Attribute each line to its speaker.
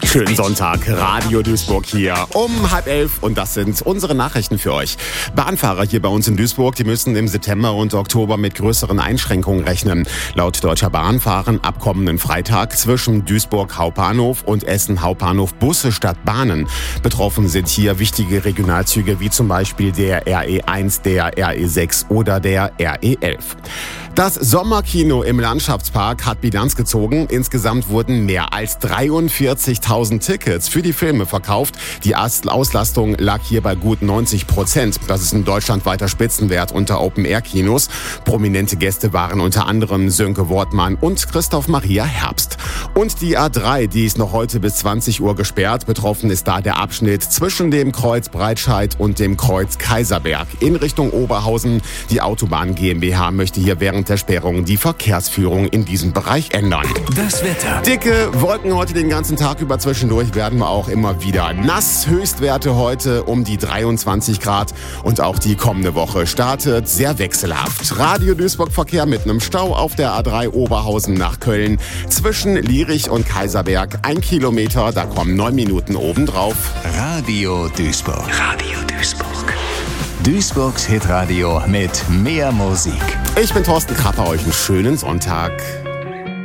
Speaker 1: Schönen Sonntag, Radio Duisburg hier um 10:30 und das sind unsere Nachrichten für euch. Bahnfahrer hier bei uns in Duisburg, die müssen im September und Oktober mit größeren Einschränkungen rechnen. Laut Deutscher Bahn fahren ab kommenden Freitag zwischen Duisburg Hauptbahnhof und Essen Hauptbahnhof Busse statt Bahnen. Betroffen sind hier wichtige Regionalzüge wie zum Beispiel der RE1, der RE6 oder der RE11. Das Sommerkino im Landschaftspark hat Bilanz gezogen. Insgesamt wurden mehr als 43.000 Tickets für die Filme verkauft. Die Auslastung lag hier bei gut 90%. Das ist ein deutschlandweiter Spitzenwert unter Open-Air-Kinos. Prominente Gäste waren unter anderem Sönke Wortmann und Christoph Maria Herbst. Und die A3, die ist noch heute bis 20 Uhr gesperrt. Betroffen ist da der Abschnitt zwischen dem Kreuz Breitscheid und dem Kreuz Kaiserberg in Richtung Oberhausen. Die Autobahn GmbH möchte hier während der Sperrung die Verkehrsführung in diesem Bereich ändern.
Speaker 2: Das Wetter.
Speaker 1: Dicke Wolken heute den ganzen Tag über. Zwischendurch werden wir auch immer wieder nass. Höchstwerte heute um die 23 Grad. Und auch die kommende Woche startet sehr wechselhaft. Radio Duisburg Verkehr mit einem Stau auf der A3 Oberhausen nach Köln. Zwischen Lierich und Kaiserberg 1 Kilometer. Da kommen 9 Minuten obendrauf.
Speaker 2: Radio Duisburg.
Speaker 3: Radio Duisburg.
Speaker 2: Duisburgs Hitradio mit mehr Musik.
Speaker 1: Ich bin Thorsten Krapper. Euch einen schönen Sonntag.